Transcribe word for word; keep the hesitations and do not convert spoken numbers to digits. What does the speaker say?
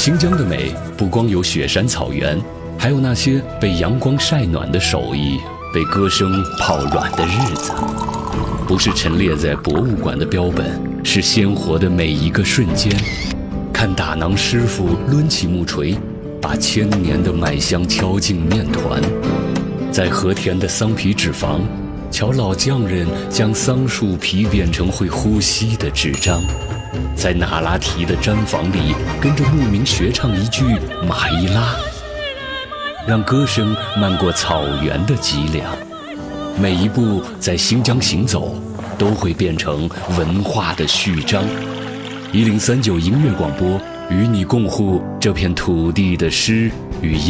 新疆的美不光有雪山草原，还有那些被阳光晒暖的手艺，被歌声泡软的日子。不是陈列在博物馆的标本，是鲜活的每一个瞬间。看打囊师傅抡起木锤，把千年的麦香敲进面团。在和田的桑皮纸坊，瞧老匠人将桑树皮变成会呼吸的纸张。在那拉提的毡房里，跟着牧民学唱一句马伊拉，让歌声漫过草原的脊梁。每一步在新疆行走，都会变成文化的序章。一零三九音乐广播，与你共护这片土地的诗与音。